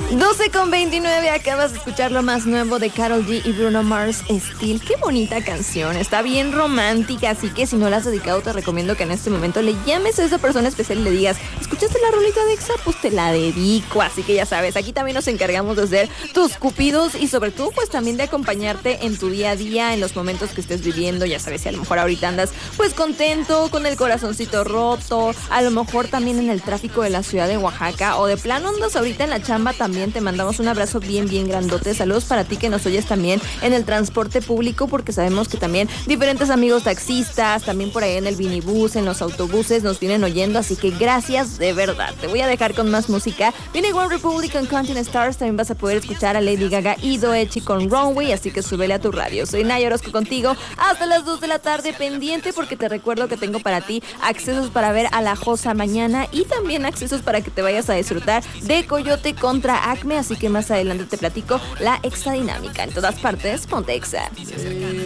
12:29, acabas de escuchar lo más nuevo de Karol G y Bruno Mars, Still. Qué bonita canción, está bien romántica, así que si no la has dedicado te recomiendo que en este momento le llames a esa persona especial y le digas, ¿escuchaste la rolita de Exa? Pues te la dedico, así que ya sabes, aquí también nos encargamos de ser tus cupidos y sobre todo pues también de acompañarte en tu día a día, en los momentos que estés viviendo, ya sabes, si a lo mejor ahorita andas pues contento, con el corazoncito roto, a lo mejor también en el tráfico de la ciudad de Oaxaca o de plano andas ahorita en la chamba también. Te mandamos un abrazo bien grandote. Saludos para ti que nos oyes también en el transporte público, porque sabemos que también diferentes amigos taxistas, también por ahí en el minibús, en los autobuses nos vienen oyendo, así que gracias de verdad. Te voy a dejar con más música. Viene One Republic con Counting Stars, también vas a poder escuchar a Lady Gaga y Doechii con Runway, así que súbele a tu radio. Soy Naya Orozco contigo hasta las 2 de la tarde, pendiente porque te recuerdo que tengo para ti accesos para ver a La Josa mañana y también accesos para que te vayas a disfrutar de Coyote contra Acme, así que más adelante te platico la extra dinámica. En todas partes, ponte Exa.